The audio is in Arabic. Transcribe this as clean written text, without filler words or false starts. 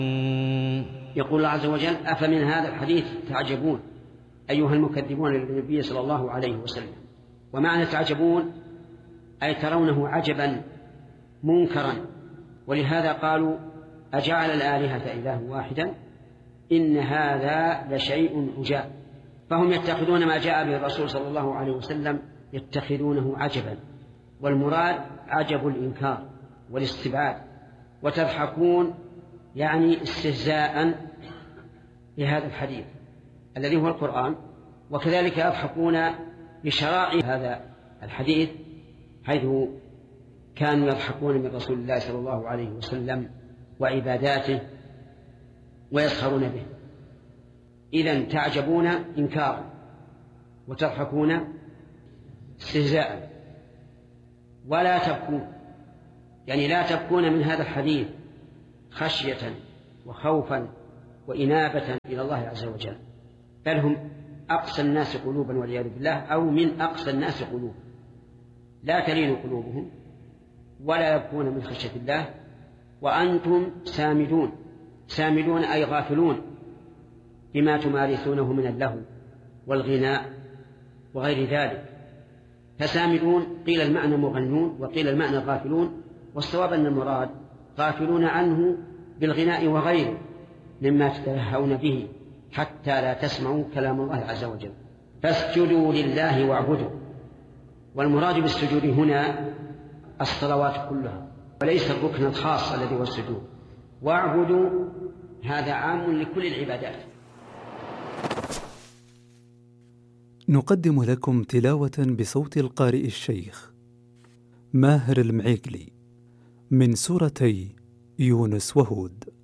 يقول الله عز وجل: أفمن هذا الحديث تعجبون أيها المكذبون للنبي صلى الله عليه وسلم. ومعنى تعجبون أي ترونه عجبا منكرا، ولهذا قالوا: أجعل الآلهة إله واحدا إن هذا لشيء عجاب. فهم يتخذون ما جاء به الرسول صلى الله عليه وسلم يتخذونه عجبا، والمراد عجب الإنكار والاستبعاد. وتضحكون يعني استهزاء بهذا الحديث الذي هو القرآن، وكذلك يضحكون بشرائع هذا الحديث، حيث كانوا يضحكون من رسول الله صلى الله عليه وسلم وعباداته ويسخرون به. إذن تعجبون إنكارا وتضحكون استهزاء. ولا تبكون يعني لا تبكون من هذا الحديث خشية وخوفا وإنابة إلى الله عز وجل، بل هم أقسى الناس قلوبا والعياذ بالله، أو من أقسى الناس قلوبا، لا تلين قلوبهم ولا يبكون من خشية الله، وأنتم سامدون. سامدون أي غافلون بما تمارسونه من اللهو والغناء وغير ذلك. فسامدون قيل المعنى مغنون وقيل المعنى غافلون، والصواب أن المراد غافلون عنه بالغناء وغيره مما تتلهون به حتى لا تسمعوا كلام الله عز وجل. فاسجدوا لله واعبدوا. والمراد بالسجود هنا الصلوات كلها وليس الركن الخاص الذي هو السجود. واعبدوا هذا عام لكل العبادات. نقدم لكم تلاوة بصوت القارئ الشيخ ماهر المعيقلي من سورتي يونس وهود.